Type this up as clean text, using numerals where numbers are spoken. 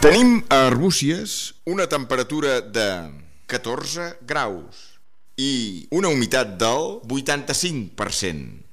Tenim a Arbúcies una temperatura de 14 graus i una humitat del 85%.